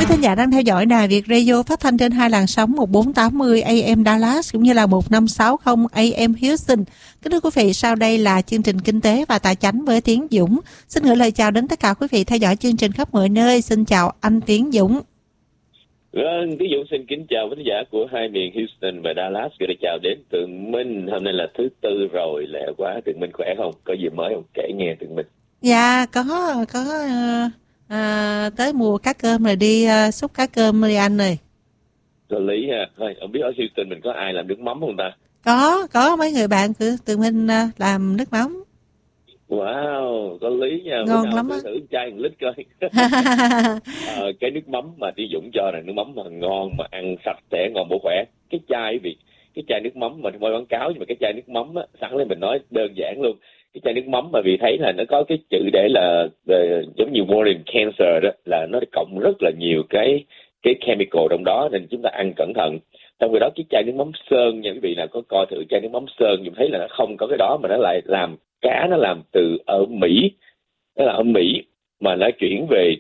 thính giả đang theo dõi Đài Việt Radio phát thanh trên hai làn sóng 1480 AM Dallas cũng như là 1560 AM Houston. Kính thưa quý vị, sau đây là chương trình Kinh tế và Tài chánh với Tiến Dũng. Xin gửi lời chào đến tất cả quý vị theo dõi chương trình khắp mọi nơi. Xin chào anh Tiến Dũng. Vâng, Tiến Dũng xin kính chào khán giả của hai miền Houston và Dallas. Gửi lời chào đến Tường Minh. Hôm nay là thứ Tư rồi, lẹ quá. Tường Minh khỏe không? Có gì mới không? Kể nghe Tường Minh. Dạ, có tới mùa cá cơm rồi, đi xúc cá cơm đi anh ơi. Có lý ha. Thôi, không biết ở Houston mình có ai làm nước mắm không ta? Có mấy người bạn của Tường Minh làm nước mắm. Wow, có lý nha. Ngon lắm á. Thử chai 1 lít coi. Cái nước mắm mà Tiến Dũng cho là nước mắm mà ngon, mà ăn sạch sẽ, ngon bổ khỏe. Cái chai nước mắm mà môi quảng cáo, nhưng mà cái chai nước mắm á, sẵn lên mình nói đơn giản luôn. Cái chai nước mắm mà vì thấy là nó có cái chữ để là giống như warning cancer đó, là nó cộng rất là nhiều cái chemical trong đó, nên chúng ta ăn cẩn thận. Trong khi đó cái chai nước mắm sơn nha quý vị nào có coi thử chai nước mắm sơn, chúng thấy là nó không có cái đó, mà nó lại làm cá, nó làm từ ở Mỹ, nó là ở Mỹ mà nó chuyển về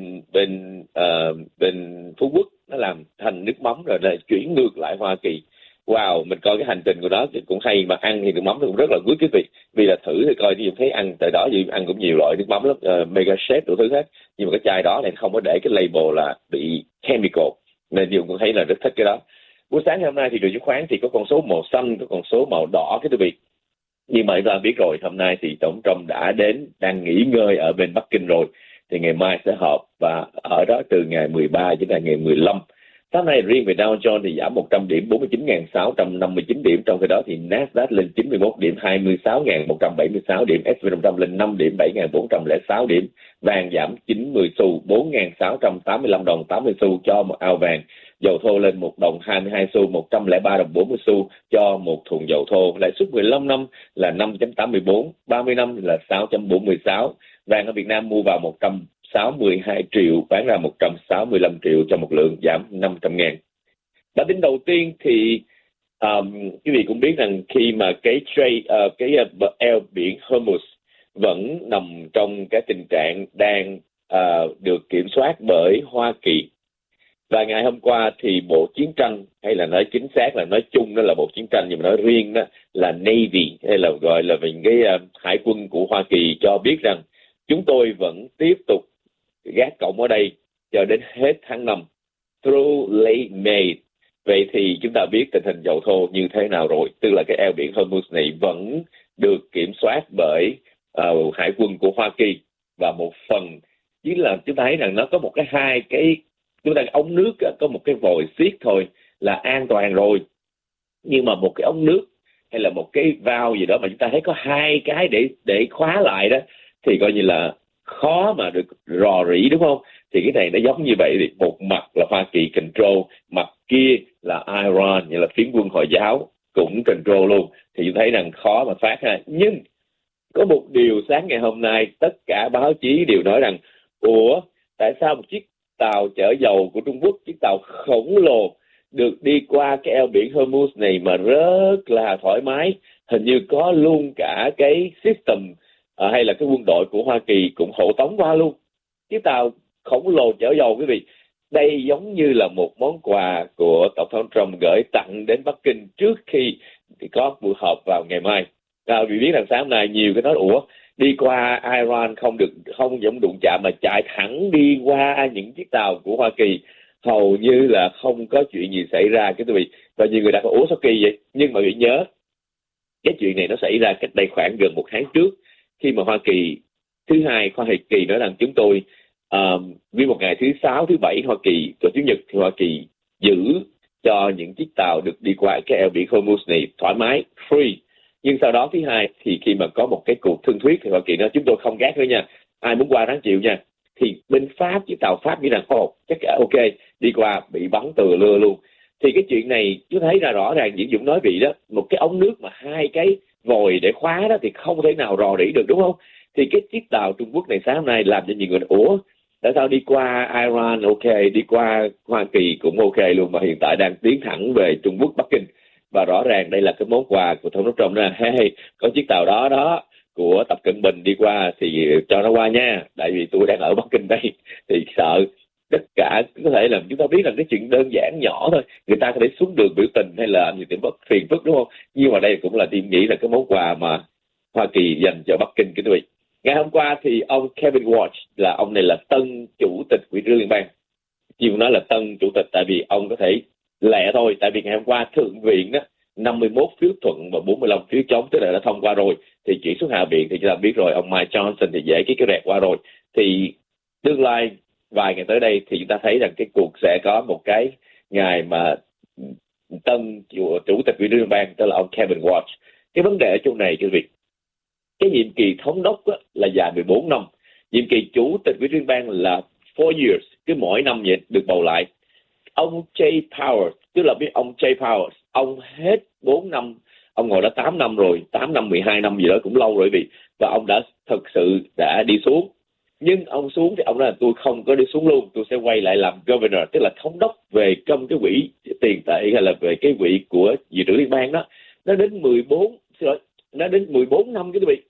bên Phú Quốc, nó làm thành nước mắm rồi lại chuyển ngược lại Hoa Kỳ. Wow, mình coi cái hành trình của nó thì cũng hay, mà ăn thì nước mắm cũng rất là quý quý vị. Vì là thử thì coi thì thấy ăn tại đó thì ăn cũng nhiều loại nước mắm lắm, mega chef đủ thứ hết. Nhưng mà cái chai đó này không có để cái label là bị chemical, nên điều cũng thấy là rất thích cái đó. Buổi sáng hôm nay thì trường chứng khoán thì có con số màu xanh, có con số màu đỏ cái quý vị. Nhưng mà chúng ta biết rồi, hôm nay thì Tổng Trump đã đang nghỉ ngơi ở bên Bắc Kinh rồi. Thì ngày mai sẽ họp, và ở đó từ ngày 13 đến ngày 15. Sáng nay riêng về Dow Jones thì giảm 100 điểm, 49.659 điểm. Trong khi đó thì Nasdaq lên 91 điểm, 26.176 điểm. S&P 500 lên 5 điểm, 7.406 điểm. Vàng giảm 90 xu, 4.685 đồng 80 xu cho một ao vàng. Dầu thô lên 1 đồng 22 xu, 103 đồng 40 xu cho một thùng dầu thô. Lãi suất 15 năm là 5.84, 30 năm là 6.46. Vàng ở Việt Nam mua vào 162 triệu, bán ra 165 triệu cho một lượng, giảm 500.000. Bản tin đầu tiên thì quý vị cũng biết rằng khi mà cái eo biển Hormuz vẫn nằm trong cái tình trạng đang được kiểm soát bởi Hoa Kỳ. Và ngày hôm qua thì Bộ Chiến tranh, hay là nói chính xác là nói chung đó là Bộ Chiến tranh, nhưng mà nói riêng đó là Navy, hay là gọi là về cái hải quân của Hoa Kỳ, cho biết rằng chúng tôi vẫn tiếp tục gác cổng ở đây cho đến hết tháng 5, through late May. Vậy thì chúng ta biết tình hình dầu thô như thế nào rồi, tức là cái eo biển Hormuz này vẫn được kiểm soát bởi hải quân của Hoa Kỳ. Và một phần chính là chúng ta thấy rằng nó có một chúng ta ống nước có một cái vòi xiết thôi là an toàn rồi, nhưng mà một cái ống nước hay là một cái valve gì đó mà chúng ta thấy có 2 cái để khóa lại đó, thì coi như là khó mà được rò rỉ, đúng không? Thì cái này nó giống như vậy, thì một mặt là Hoa Kỳ control, mặt kia là Iran, như là phiến quân Hồi giáo cũng control luôn, thì chúng thấy rằng khó mà phát ha. Nhưng có một điều sáng ngày hôm nay tất cả báo chí đều nói rằng tại sao một chiếc tàu chở dầu của Trung Quốc, chiếc tàu khổng lồ được đi qua cái eo biển Hormuz này mà rất là thoải mái, hình như có luôn cả cái system hay là cái quân đội của Hoa Kỳ cũng hộ tống qua luôn. Chiếc tàu khổng lồ chở dầu quý vị, đây giống như là một món quà của Tổng thống Trump gửi tặng đến Bắc Kinh trước khi thì có buổi họp vào ngày mai. Vì biết rằng sáng hôm nay nhiều cái nói đi qua Iran không giống đụng chạm mà chạy thẳng đi qua những chiếc tàu của Hoa Kỳ, hầu như là không có chuyện gì xảy ra. Cái quý vị, và nhiều người đã có sao kỳ vậy. Nhưng mà quý vị nhớ cái chuyện này nó xảy ra cách đây khoảng gần 1 tháng trước, khi mà Hoa Kỳ nói rằng chúng tôi vì một ngày thứ 6, thứ 7 Hoa Kỳ, và Chủ nhật thì Hoa Kỳ giữ cho những chiếc tàu được đi qua cái eo biển Hormuz này thoải mái, free. Nhưng sau đó thứ Hai thì khi mà có một cái cuộc thương thuyết thì Hoa Kỳ nói chúng tôi không gác nữa nha, ai muốn qua ráng chịu nha. Thì bên Pháp, chiếc tàu Pháp nghĩ rằng chắc cả ok, đi qua bị bắn từ lưa luôn. Thì cái chuyện này chúng thấy ra rõ ràng, Diễn Dũng nói vị đó, một cái ống nước mà 2 cái vòi để khóa đó thì không thể nào rò rỉ được, đúng không? Thì cái chiếc tàu Trung Quốc này sáng hôm nay làm cho nhiều người tại sao đi qua Iran ok, đi qua Hoa Kỳ cũng ok luôn, mà hiện tại đang tiến thẳng về Trung Quốc, Bắc Kinh. Và rõ ràng đây là cái món quà của Tổng thống Trump đó, có chiếc tàu đó của Tập Cận Bình đi qua thì cho nó qua nha, tại vì tôi đang ở Bắc Kinh đây thì sợ tất cả có thể là chúng ta biết là cái chuyện đơn giản nhỏ thôi, người ta có thể xuống đường biểu tình hay là gì tìm bất phiền phức, đúng không? Nhưng mà đây cũng là Tiên nghĩ là cái món quà mà Hoa Kỳ dành cho Bắc Kinh, kính thưa quý vị. Ngày hôm qua thì ông Kevin Warsh, là ông này là tân chủ tịch Quỹ trữ liên bang. Chỉ nói là tân chủ tịch tại vì ông có thể lẹ thôi, tại vì ngày hôm qua thượng viện đó 51 phiếu thuận và 45 phiếu chống, tức là đã thông qua rồi. Thì chuyển xuống hạ viện thì chúng ta biết rồi, ông Mike Johnson thì dễ cái rẹt qua rồi. Thì tương lai vài ngày tới đây thì chúng ta thấy rằng cái cuộc sẽ có một cái ngày mà tân chủ tịch Quỹ trữ liên bang, tức là ông Kevin Warsh. Cái vấn đề ở chỗ này, quý vị, cái nhiệm kỳ thống đốc là dài 14 năm, nhiệm kỳ chủ tịch Quỹ trữ liên bang là 4 years, cứ mỗi năm vậy được bầu lại. Ông Jay Powers, tức là biết ông Jay Powers, ông hết 4 năm, ông ngồi đó 8 năm rồi, 8 năm, 12 năm gì đó cũng lâu rồi, và ông đã thực sự đã đi xuống. Nhưng ông xuống thì ông nói là tôi không có đi xuống luôn, tôi sẽ quay lại làm governor, tức là thống đốc về trong cái quỹ tiền tệ hay là về cái quỹ của dự trữ liên bang đó. Nó đến 14 năm, cái quý vị.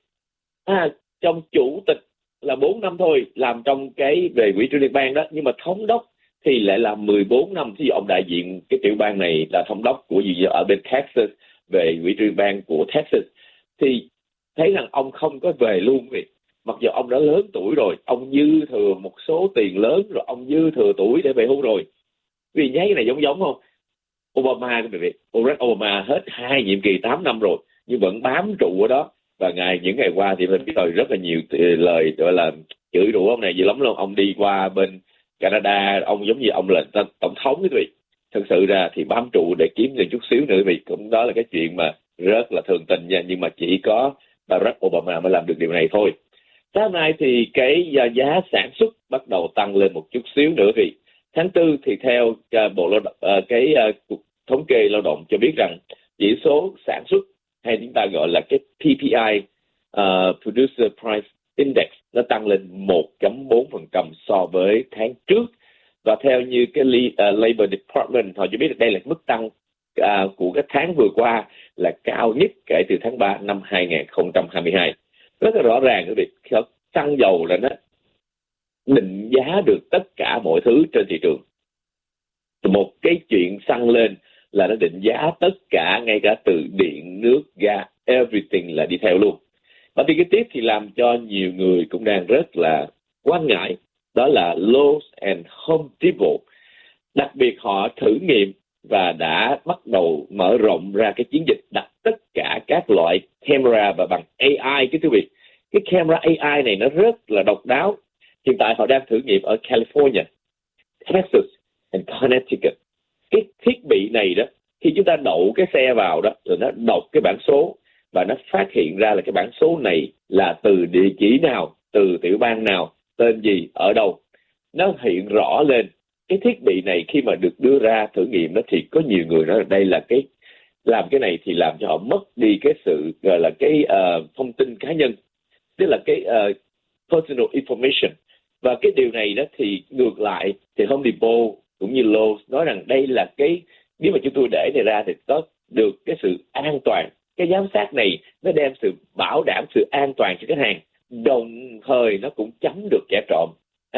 Trong chủ tịch là 4 năm thôi, làm trong cái về quỹ trữ liên bang đó, nhưng mà thống đốc thì lại là 14 năm. Thí dụ ông đại diện cái tiểu bang này là thống đốc của gì ở bên Texas, về quỹ trữ liên bang của Texas, thì thấy rằng ông không có về luôn vậy. Mặc dù ông đã lớn tuổi rồi, ông dư thừa một số tiền lớn rồi, ông dư thừa tuổi để về hưu rồi. Vì nháy cái này giống không? Obama, cái việc Barack Obama hết 2 nhiệm kỳ 8 năm rồi, nhưng vẫn bám trụ ở đó. Và những ngày qua thì mình biết rồi, rất là nhiều lời gọi là chửi rủa ông này dữ lắm luôn. Ông đi qua bên Canada, ông giống như ông là tổng thống, quý vị. Thực sự ra thì bám trụ để kiếm được chút xíu nữa, vì cũng đó là cái chuyện mà rất là thường tình nha, nhưng mà chỉ có Barack Obama mới làm được điều này thôi. Sáng nay thì cái giá sản xuất bắt đầu tăng lên một chút xíu nữa, vì tháng 4 thì theo bộ lao động, cục thống kê lao động cho biết rằng chỉ số sản xuất, hay chúng ta gọi là cái PPI, Producer Price Index, nó tăng lên 1.4% so với tháng trước. Và theo như cái Labor Department, họ cho biết đây là mức tăng của cái tháng vừa qua là cao nhất kể từ tháng 3 năm 2022. Rất là rõ ràng, quý vị, xăng dầu là nó định giá được tất cả mọi thứ trên thị trường. Một cái chuyện xăng lên là nó định giá tất cả, ngay cả từ điện, nước, ga, everything là đi theo luôn. Và thì cái tiếp thì làm cho nhiều người cũng đang rất là quan ngại, đó là Lowe's and Home Depot. Đặc biệt họ thử nghiệm và đã bắt đầu mở rộng ra cái chiến dịch đặt tất cả các loại camera và bằng AI, cái quý vị. Cái camera AI này nó rất là độc đáo. Hiện tại họ đang thử nghiệm ở California, Texas and Connecticut. Cái thiết bị này đó, khi chúng ta đậu cái xe vào đó, rồi nó đọc cái bản số và nó phát hiện ra là cái bản số này là từ địa chỉ nào, từ tiểu bang nào, tên gì, ở đâu. Nó hiện rõ lên. Cái thiết bị này khi mà được đưa ra thử nghiệm đó thì có nhiều người nói là đây là cái làm cái này thì làm cho họ mất đi cái sự gọi là cái thông tin cá nhân, tức là cái personal information. Và cái điều này đó thì ngược lại thì Home Depot cũng như Lowe's nói rằng đây là cái, nếu mà chúng tôi để này ra thì có được cái sự an toàn. Cái giám sát này nó đem sự bảo đảm sự an toàn cho khách hàng, đồng thời nó cũng chống được kẻ trộm.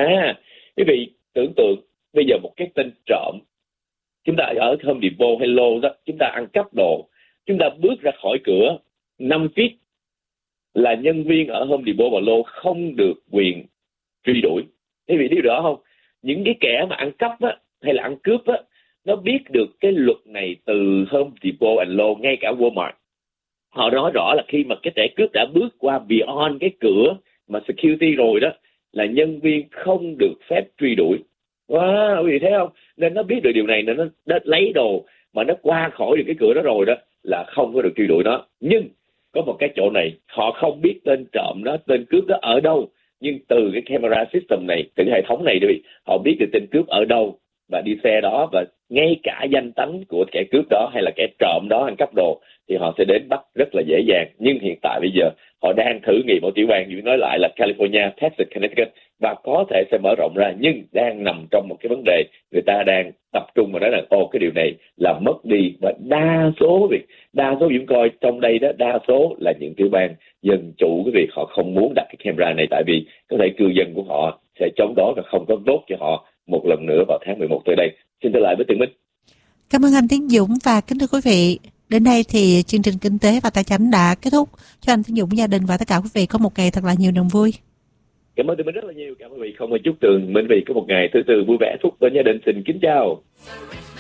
Quý vị tưởng tượng bây giờ một cái tên trộm, chúng ta ở Home Depot hay Lowe's đó, chúng ta ăn cắp đồ, chúng ta bước ra khỏi cửa 5 feet là nhân viên ở Home Depot và Lowe's không được quyền truy đuổi. Quý vị biết rõ không? Những cái kẻ mà ăn cắp á, hay là ăn cướp á, nó biết được cái luật này từ Home Depot and Lowe's, ngay cả Walmart. Họ nói rõ là khi mà cái kẻ cướp đã bước qua beyond cái cửa mà security rồi đó, là nhân viên không được phép truy đuổi. Quý vị thấy không? Nên nó biết được điều này, nên nó lấy đồ mà nó qua khỏi được cái cửa đó rồi đó là không có được truy đuổi nó. Nhưng có một cái chỗ này, họ không biết tên trộm đó, tên cướp đó ở đâu, nhưng từ cái camera system này, từ cái hệ thống này đi, họ biết được tên cướp ở đâu và đi xe đó, và ngay cả danh tánh của kẻ cướp đó hay là kẻ trộm đó ăn cắp đồ thì họ sẽ đến bắt rất là dễ dàng. Nhưng hiện tại bây giờ họ đang thử nghiệm ở tiểu bang, như nói lại là California, Texas, Connecticut, và có thể sẽ mở rộng ra, nhưng đang nằm trong một cái vấn đề người ta đang tập trung vào đó là cái điều này là mất đi. Và đa số chúng coi trong đây đó, đa số là những tiểu bang dân chủ, cái việc họ không muốn đặt cái camera này, tại vì có thể cư dân của họ sẽ chống đối và không có vote cho họ một lần nữa vào tháng 11 tới đây. Xin trở lại với Tường Minh. Cảm ơn anh Tiến Dũng và kính thưa quý vị. Đến đây thì chương trình Kinh tế và Tài chính đã kết thúc. Cho anh Tiến Dũng, gia đình và tất cả quý vị có một ngày thật là nhiều niềm vui. Cảm ơn Tường Minh rất là nhiều. Cảm ơn quý vị không có chúc Tường Minh có một ngày thứ tư vui vẻ, phúc bên gia đình. Xin kính chào.